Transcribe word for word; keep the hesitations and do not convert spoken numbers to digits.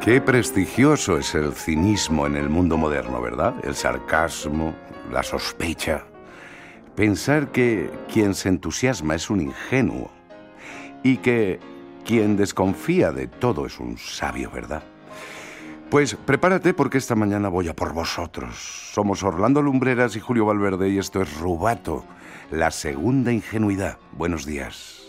Qué prestigioso es el cinismo en el mundo moderno, ¿verdad? El sarcasmo, la sospecha. Pensar que quien se entusiasma es un ingenuo y que quien desconfía de todo es un sabio, ¿verdad? Pues prepárate porque esta mañana voy a por vosotros. Somos Orlando Lumbreras y Julio Valverde y esto es Rubato, la segunda ingenuidad. Buenos días.